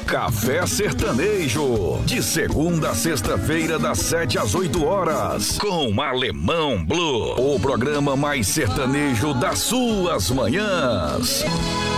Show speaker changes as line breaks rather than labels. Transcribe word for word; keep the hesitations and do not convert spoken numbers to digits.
Café Sertanejo, de segunda a sexta-feira, das sete às oito horas, com Alemão Blue, o programa mais sertanejo das suas manhãs.